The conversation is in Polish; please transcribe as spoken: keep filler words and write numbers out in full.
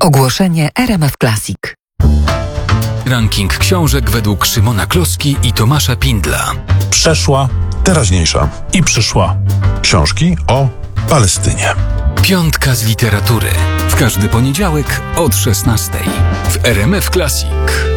Ogłoszenie R M F Classic. Ranking książek według Szymona Kloski i Tomasza Pindla. Przeszła, teraźniejsza i przyszła. książki o Palestynie. Piątka z literatury. W każdy poniedziałek od szesnastej w R M F Classic.